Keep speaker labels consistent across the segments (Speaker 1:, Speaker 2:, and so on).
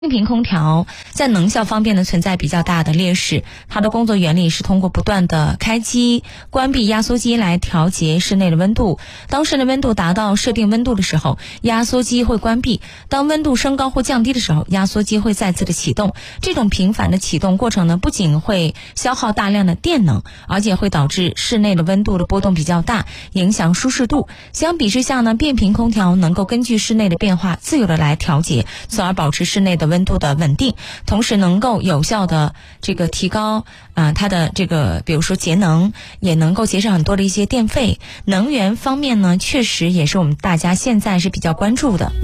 Speaker 1: 定频空调在能效方面呢存在比较大的劣势，它的工作原理是通过不断的开机、关闭压缩机来调节室内的温度。当室内温度达到设定温度的时候，压缩机会关闭；当温度升高或降低的时候，压缩机会再次的启动。这种频繁的启动过程呢，不仅会消耗大量的电能，而且会导致室内的温度的波动比较大，影响舒适度。相比之下呢，变频空调能够根据室内的变化自由的来调节，从而保持室内的温度的稳定，同时能够有效的提高它的比如说节能，也能够节省很多的一些电费。能源方面呢，确实也是我们大家现在是比较关注的。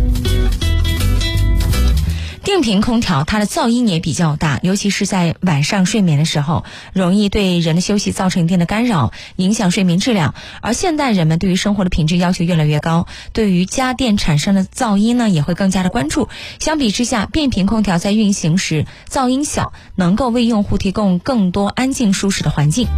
Speaker 1: 定频空调它的噪音也比较大，尤其是在晚上睡眠的时候，容易对人的休息造成一定的干扰，影响睡眠质量。而现代人们对于生活的品质要求越来越高，对于家电产生的噪音呢，也会更加的关注。相比之下，变频空调在运行时噪音小，能够为用户提供更多安静舒适的环境。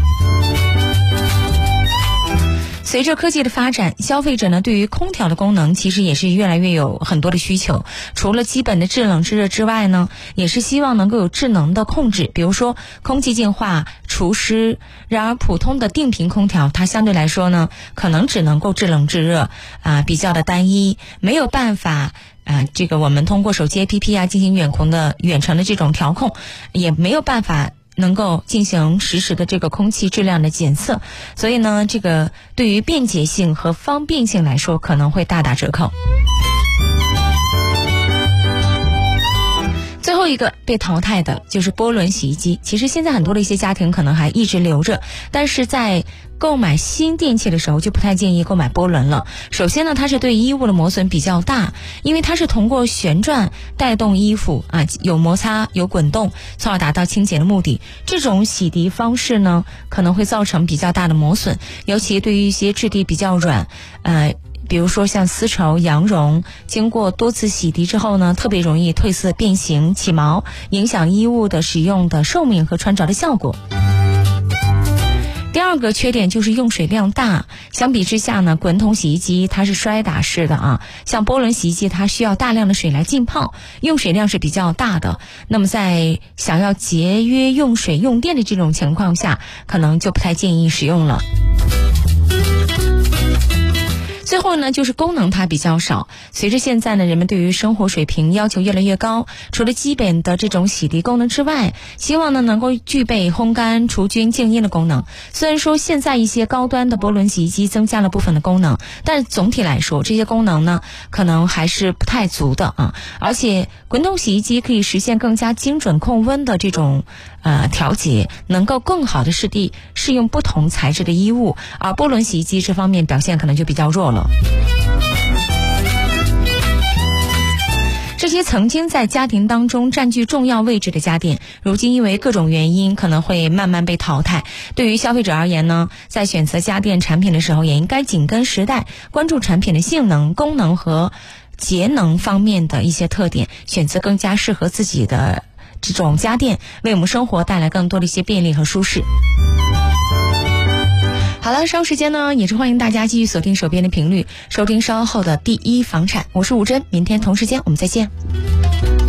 Speaker 1: 随着科技的发展，消费者呢对于空调的功能其实也是越来越有很多的需求。除了基本的制冷制热之外呢，也是希望能够有智能的控制，比如说空气净化、除湿。然而普通的定频空调它相对来说呢，可能只能够制冷制热比较的单一，没有办法我们通过手机 APP 进行远程的这种调控，也没有办法能够进行实时的空气质量的检测，所以呢，对于便捷性和方便性来说，可能会大打折扣。最后一个被淘汰的就是波轮洗衣机。其实现在很多的一些家庭可能还一直留着，但是在购买新电器的时候就不太建议购买波轮了。首先呢，它是对衣物的磨损比较大，因为它是通过旋转带动衣服有摩擦有滚动，从而达到清洁的目的。这种洗涤方式呢，可能会造成比较大的磨损，尤其对于一些质地比较软比如说像丝绸、羊绒，经过多次洗涤之后呢，特别容易褪色变形起毛，影响衣物的使用的寿命和穿着的效果。第二个缺点就是用水量大，相比之下呢，滚筒洗衣机它是摔打式的像波轮洗衣机它需要大量的水来浸泡，用水量是比较大的。那么在想要节约用水用电的这种情况下，可能就不太建议使用了。最后呢，就是功能它比较少。随着现在呢，人们对于生活水平要求越来越高，除了基本的这种洗涤功能之外，希望呢能够具备烘干、除菌、静音的功能。虽然说现在一些高端的波轮洗衣机增加了部分的功能，但是总体来说，这些功能呢可能还是不太足的而且滚筒洗衣机可以实现更加精准控温的这种调节，能够更好的适用不同材质的衣物，而波轮洗衣机这方面表现可能就比较弱了。这些曾经在家庭当中占据重要位置的家电，如今因为各种原因可能会慢慢被淘汰。对于消费者而言呢，在选择家电产品的时候，也应该紧跟时代，关注产品的性能、功能和节能方面的一些特点，选择更加适合自己的这种家电，为我们生活带来更多的一些便利和舒适。好了，稍时间呢，也是欢迎大家继续锁定手边的频率，收听稍后的第一房产。我是吴珍，明天同时间我们再见。